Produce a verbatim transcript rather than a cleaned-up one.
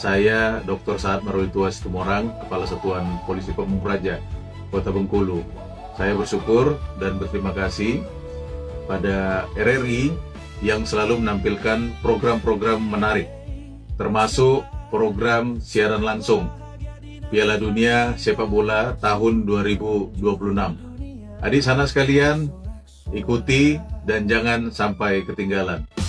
Saya doktor Saad Marwituwa Situmorang, Kepala Satuan Polisi Pamung Praja, Kota Bengkulu. Saya bersyukur dan berterima kasih pada R R I yang selalu menampilkan program-program menarik, termasuk program siaran langsung Piala Dunia Sepak Bola tahun dua ribu dua puluh enam. Adik sana sekalian, ikuti dan jangan sampai ketinggalan.